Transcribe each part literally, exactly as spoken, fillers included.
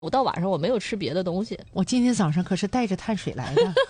我到晚上我没有吃别的东西。 我今天早上可是带着碳水来的。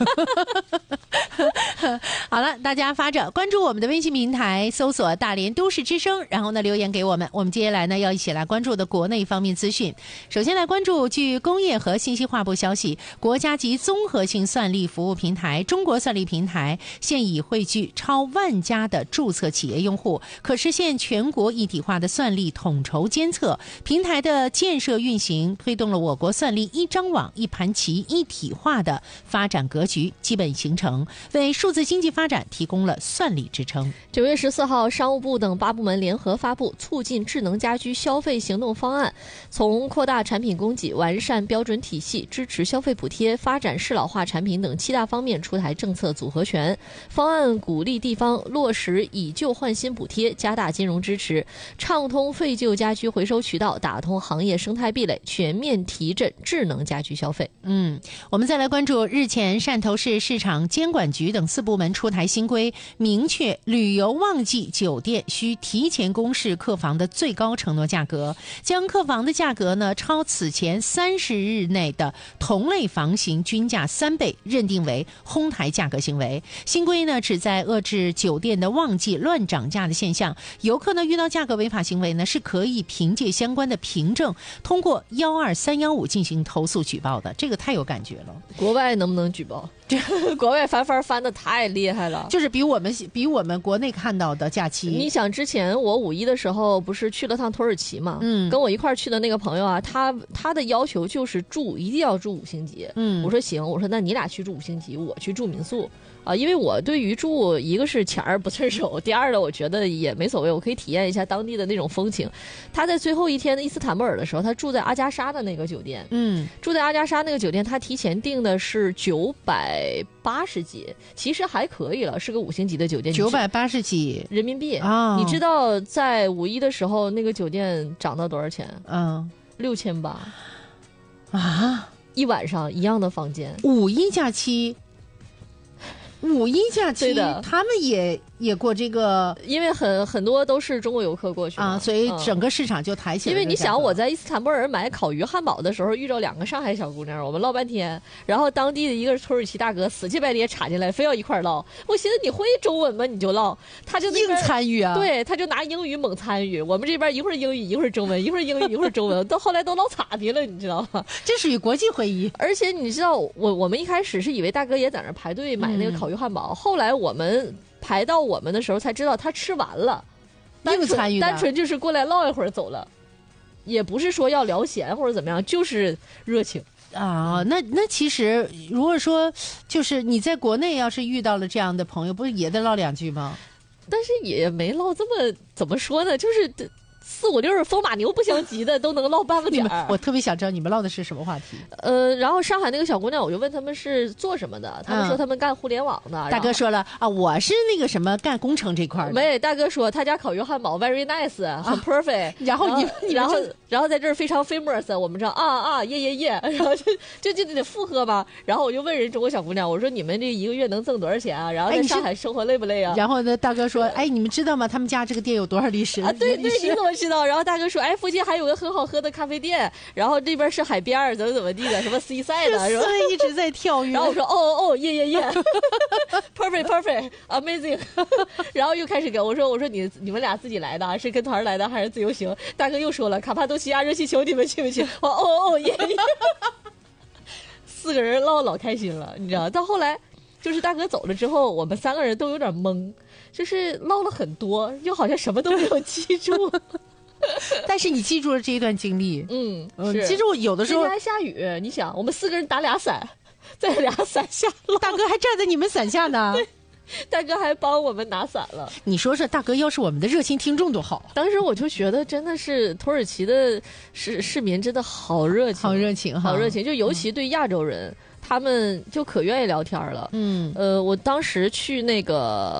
好了，大家发着关注我们的微信平台，搜索大连都市之声，然后呢留言给我们。我们接下来呢要一起来关注的国内方面资讯。首先来关注，据工业和信息化部消息，国家级综合性算力服务平台中国算力平台现已汇聚超万家的注册企业用户，可实现全国一体化的算力统筹监测。平台的建设运行推动了我国算力一张网一盘棋一体化的发展格局基本形成，为数字经济发展提供了算力支撑。 九月十四号，商务部等八部门联合发布《促进智能家居消费行动方案》，从扩大产品供给、完善标准体系、支持消费补贴、发展适老化产品等七大方面出台政策组合拳。方案鼓励地方落实以旧换新补贴，加大金融支持，畅通废旧家居回收渠道，打通行业生态壁垒，全面提振智能家居消费。 嗯，我们再来关注，日前汕头市市场监管局等四部门出台新规，明确旅游旺季酒店需提前公示客房的最高承诺价格，将客房的价格呢超此前三十日内的同类房型均价三倍认定为哄抬价格行为。新规呢旨在遏制酒店的旺季乱涨价的现象，游客呢遇到价格违法行为呢是可以凭借相关的凭证通过幺二三幺五进行投诉举报的。这个太有感觉了。 国外能不能举报？国外翻番翻的太厉害了， 就是比我们比我们国内看到的假期。 你想之前我五一的时候不是去了趟土耳其嘛？嗯，跟我一块儿去的那个朋友啊，他他的要求就是住一定要住五星级。嗯，我说行，我说那你俩去住五星级，我去住民宿啊，因为我对于住一个是钱儿不趁手，第二呢我觉得也没所谓，我可以体验一下当地的那种风情。他在最后一天的伊斯坦布尔的时候，他住在阿加莎的那个酒店。嗯，住在阿加莎那个酒店，他提前订的是九百八十几，其实还可以了，是个五星级的酒店。 九百八十几人民币啊！ 你知道在五一的时候那个酒店涨到多少钱？嗯，六千八啊！一晚上一样的房间。 五一假期，五一假期，他们也也过这个， 因为很很多都是中国游客过去啊，所以整个市场就抬起来、 嗯。因为你想，我在伊斯坦布尔买烤鱼汉堡的时候，遇到两个上海小姑娘，我们唠半天，然后当地的一个土耳其大哥死乞白咧插进来，非要一块唠。我寻思你会中文吗？你就唠，他就硬参与啊， 对，他就拿英语猛参与。我们这边一会儿英语，一会儿中文，一会儿英语，一会儿中文，到后来都唠岔的了，你知道吗？ 这属于国际会议。 而且你知道，我我们一开始是以为大哥也在那排队买那个烤鱼汉堡，嗯、后来我们排到我们的时候才知道他吃完了， 硬参与的， 单纯就是过来唠一会儿走了，也不是说要聊闲或者怎么样，就是热情啊。那那其实如果说就是你在国内要是遇到了这样的朋友，不是也得唠两句吗？ 但是也没唠这么怎么说呢，就是四五六风马牛不相及的都能唠半个点儿。 我特别想知道你们唠的是什么话题。 呃，然后上海那个小姑娘，我就问他们是做什么的，他们说他们干互联网的。 嗯、大哥说了啊，我是那个什么干工程这块的。 没，大哥说他家烤鱼汉堡 very nice， 很 perfect、啊。 然后你你然后然后在这儿非常 famous， 我们知道啊啊耶耶耶，然后就就就得附和嘛。然后我就问人中国小姑娘，我说你们这一个月能挣多少钱啊？然后在上海生活累不累啊？ 然后呢，大哥说，哎，你们知道吗？他们家这个店有多少历史啊？对对，你怎么知道？然后大哥说，哎，附近还有个很好喝的咖啡店，然后这边是海边，怎么怎么地的，什么 C 赛的，是吧？ 一直在跳跃。 然后我说，哦哦，耶耶耶 ，perfect perfect amazing， 然后又开始给我说，我说你你们俩自己来的，是跟团来的还是自由行？大哥又说了，卡帕多奇亚热气球，你们去不去？我哦哦耶耶，四个人唠老开心了，你知道？到后来就是大哥走了之后，我们三个人都有点懵，就是唠了很多，又好像什么都没有记住。 但是你记住了这一段经历，嗯，是记住有的时候还下雨，你想我们四个人打俩伞，在俩伞下， 大哥还站在你们伞下呢， 大哥还帮我们拿伞了。 你说说，大哥要是我们的热心听众多好。 当时我就觉得真的是土耳其的市市民真的好热情， 好热情， 好热情，就尤其对亚洲人，嗯、他们就可愿意聊天了。嗯，呃，我当时去那个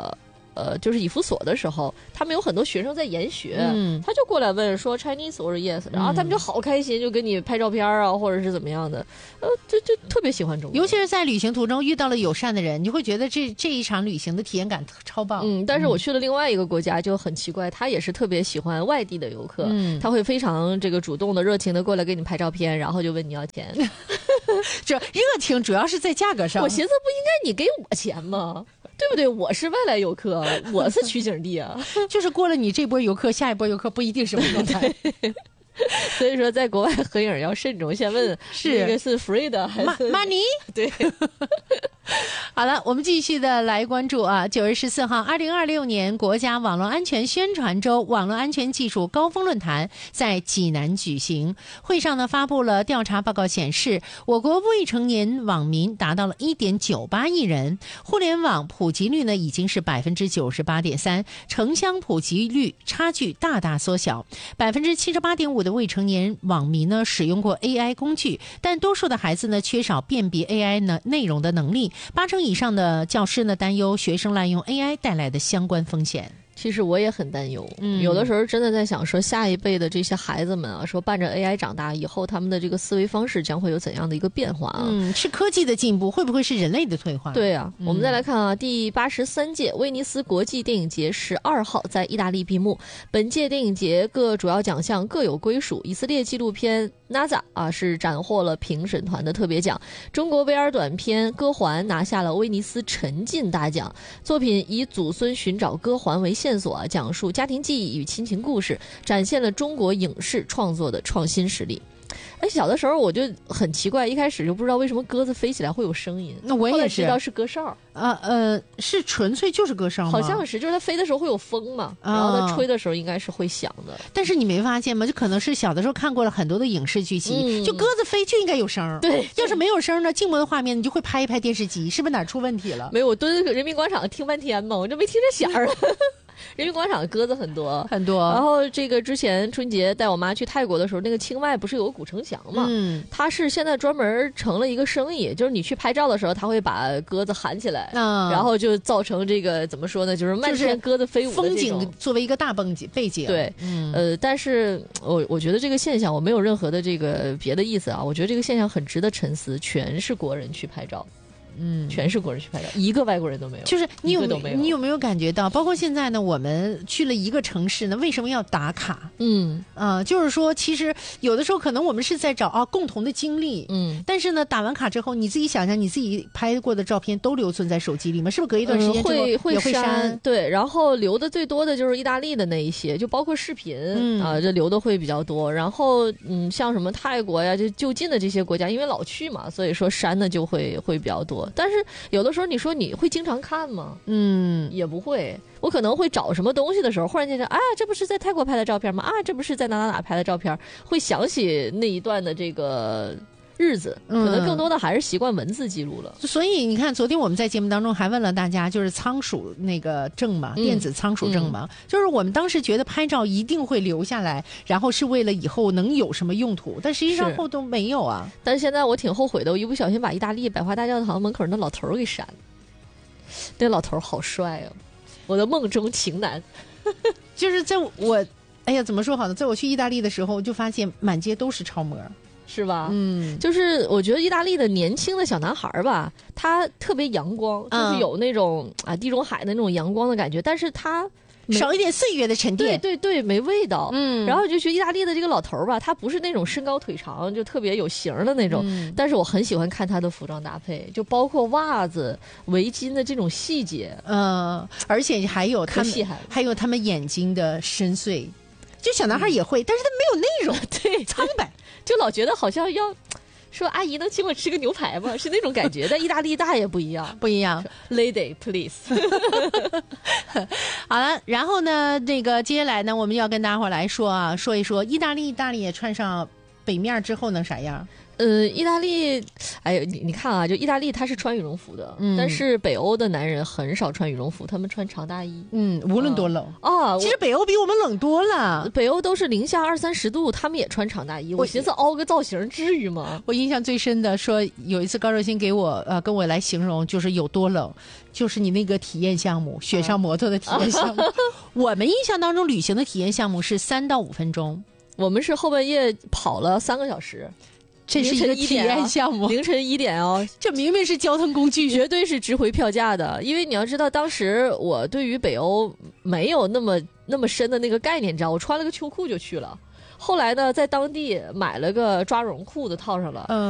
呃，就是以弗所的时候，他们有很多学生在研学，嗯，他就过来问说 Chinese or yes， 然后他们就好开心，就跟你拍照片啊，或者是怎么样的，呃，就就特别喜欢中国。 尤其是在旅行途中遇到了友善的人，你会觉得这这一场旅行的体验感超棒。 嗯，但是我去了另外一个国家就很奇怪，他也是特别喜欢外地的游客，嗯，他会非常这个主动的、热情的过来给你拍照片，然后就问你要钱。 这热情主要是在价格上。 我寻思不应该你给我钱吗？对不对？我是外来游客，我是取景地啊。 就是过了你这波游客，下一波游客不一定什么状态。 所以说，在国外合影要慎重，先问是这个是 free 的还是 money？ 对。 好了，我们继续的来关注啊，九月十四号，二零二六年国家网络安全宣传周网络安全技术高峰论坛在济南举行。会上呢，发布了调查报告显示，我国未成年网民达到了 一点九八亿人，互联网普及率呢已经是 百分之九十八点三， 城乡普及率差距大大缩小。 百分之七十八点五 的未成年网民呢使用过 A I 工具，但多数的孩子呢缺少辨别 A I 呢内容的能力，八成以上的教师呢担忧学生滥用 A I 带来的相关风险。 其实我也很担忧，嗯，有的时候真的在想说，下一辈的这些孩子们啊，说伴着 A I 长大以后，他们的这个思维方式将会有怎样的一个变化啊？ 嗯，是科技的进步，会不会是人类的退化？ 对啊，嗯、我们再来看啊，第八十三届威尼斯国际电影节十二号在意大利闭幕。本届电影节各主要奖项各有归属，以色列纪录片《Naza》啊是斩获了评审团的特别奖，中国 V R 短片《歌环》拿下了威尼斯沉浸大奖。作品以祖孙寻找歌环为线索，讲述家庭记忆与亲情故事，展现了中国影视创作的创新实力。哎，小的时候我就很奇怪，一开始就不知道为什么鸽子飞起来会有声音。 那我也是知道是鸽哨。 啊呃，是纯粹就是鸽哨吗？ 好像是，就是它飞的时候会有风嘛，啊、然后它吹的时候应该是会响的。 但是你没发现吗？就可能是小的时候看过了很多的影视剧集，嗯、就鸽子飞就应该有声。 对， 要是没有声呢，静默的画面你就会拍一拍电视机，是不是哪儿出问题了？ 没有，我蹲人民广场听半天嘛，我就没听着响儿。人民广场鸽子很多很多， 然后这个之前春节带我妈去泰国的时候，那个清迈不是有个古城墙嘛？嗯，它是现在专门成了一个生意，就是你去拍照的时候，他会把鸽子喊起来，嗯，然后就造成这个怎么说呢？就是漫天鸽子飞舞的风景作为一个大背景背景。 对，嗯，呃，但是我我觉得这个现象我没有任何的这个别的意思啊，我觉得这个现象很值得沉思，全是国人去拍照。嗯，全是国人去拍照，一个外国人都没有。 就是你有没有你有没有感觉到，包括现在呢，我们去了一个城市呢，为什么要打卡？嗯啊、呃，就是说，其实有的时候可能我们是在找啊共同的经历，嗯，但是呢，打完卡之后，你自己想想，你自己拍过的照片都留存在手机里吗？是不是隔一段时间之后也会会删？ 对，然后留的最多的就是意大利的那一些，就包括视频、嗯、啊，这留的会比较多。然后嗯，像什么泰国呀，就就近的这些国家，因为老去嘛，所以说删的就会会比较多。但是有的时候你说你会经常看吗？嗯，也不会。我可能会找什么东西的时候，忽然间说啊，这不是在泰国拍的照片吗？啊，这不是在哪哪哪拍的照片？会想起那一段的这个日子，可能更多的还是习惯文字记录了。 嗯、所以你看，昨天我们在节目当中还问了大家，就是仓鼠那个证嘛，电子仓鼠证嘛，嗯、就是我们当时觉得拍照一定会留下来，然后是为了以后能有什么用途，但实际上后都没有啊。 但是现在我挺后悔的，我一不小心把意大利百花大教堂门口那老头给删了。那老头好帅哦，我的梦中情男。 就是在我，哎呀，怎么说好呢？在我去意大利的时候，就发现满街都是超模。 是吧？嗯，就是我觉得意大利的年轻的小男孩吧，他特别阳光，就是有那种、嗯、啊地中海的那种阳光的感觉，但是他少一点岁月的沉淀， 对对对，没味道。嗯，然后就觉得意大利的这个老头吧，他不是那种身高腿长，就特别有型的那种、嗯，但是我很喜欢看他的服装搭配，就包括袜子、围巾的这种细节。 嗯，而且还有他们，还有他们眼睛的深邃。就小男孩也会、嗯、但是他没有内容， 对， 苍白， 就老觉得好像要说阿姨能请我吃个牛排吗？是那种感觉。但意大利大也不一样， 不一样。 Lady please 好了，然后呢，那个接下来呢，我们要跟大家伙来说啊，说一说意大利，意大利也穿上北面之后能啥样？ 呃，意大利，哎呦，你你看啊，就意大利它是穿羽绒服的，嗯，但是北欧的男人很少穿羽绒服，他们穿长大衣， 嗯，无论多冷啊。 其实北欧比我们冷多了， 北欧都是零下二三十度，他们也穿长大衣。我寻思凹个造型至于吗？ 我印象最深的说有一次高热欣给我呃跟我来形容就是有多冷，就是你那个体验项目，雪上摩托的体验项目。我们印象当中旅行的体验项目是三到五分钟， 我们是后半夜跑了三个小时。 这是一个体验项目， 凌晨一点哦， 这明明是交通工具， 绝对是值回票价的。因为你要知道，当时我对于北欧没有那么那么深的那个概念，你知道，我穿了个秋裤就去了。后来呢，在当地买了个抓绒裤子套上了，嗯。